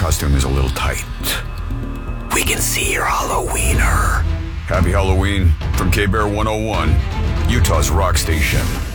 costume is a little tight. We can see your Halloweener. Happy Halloween from K-Bear 101, Utah's rock station.